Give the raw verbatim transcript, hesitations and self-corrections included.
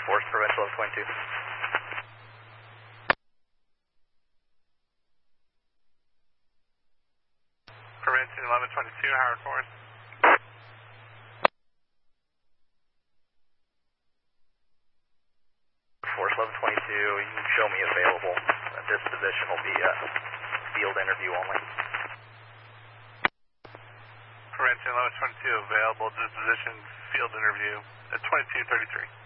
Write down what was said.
Force Provincial eleven twenty-two. Prevention eleven twenty-two, Howard Force. Force eleven twenty-two, you can show me available. Uh, this position will be a field interview only. Prevention eleven twenty-two, available disposition field interview at twenty-two thirty-three.